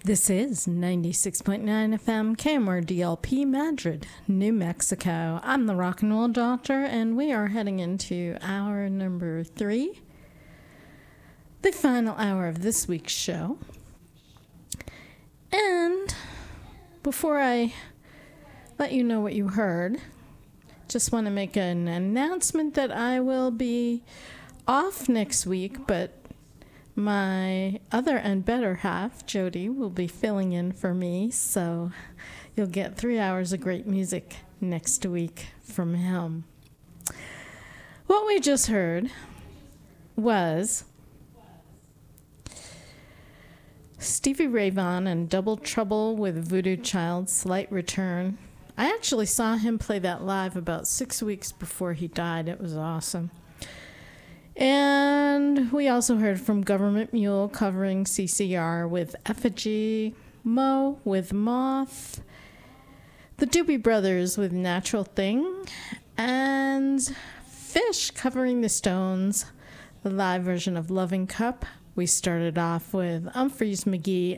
This is 96.9 FM KMRDLP Madrid, New Mexico. I'm the Rock and Roll Doctor, and we are heading into hour number 3, the final hour of this week's show. And before I let you know what you heard, just want to make an announcement that I will be off next week, but my other and better half, Jody, will be filling in for me, so you'll get 3 hours of great music next week from him. What we just heard was Stevie Ray Vaughan and Double Trouble with Voodoo Child's Slight Return. I actually saw him play that live about 6 weeks before he died. It was awesome. And we also heard from Government Mule covering CCR with Effigy, Mo with Moth, the Doobie Brothers with Natural Thing, and Fish covering the Stones, the live version of Loving Cup. We started off with Humphreys McGee